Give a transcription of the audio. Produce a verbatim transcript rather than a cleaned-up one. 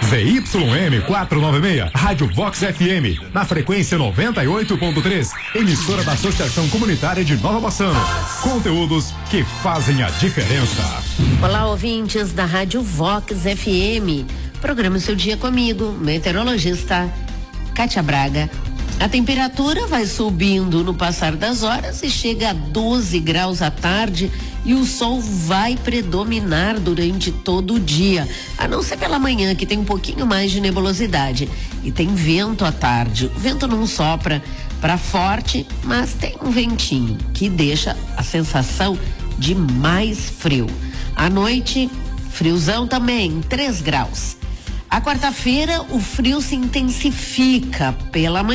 Z Y M quatrocentos e noventa e seis, Rádio Vox F M, na frequência noventa e oito ponto três, emissora da Associação Comunitária de Nova Bassano. Conteúdos que fazem a diferença. Olá, ouvintes da Rádio Vox F M. Programa o seu dia comigo, meteorologista Kátia Braga. A temperatura vai subindo no passar das horas e chega a doze graus à tarde e o sol vai predominar durante todo o dia, a não ser pela manhã, que tem um pouquinho mais de nebulosidade e tem vento à tarde. O vento não sopra para forte, mas tem um ventinho que deixa a sensação de mais frio. À noite, friozão também, três graus. A quarta-feira, o frio se intensifica pela manhã.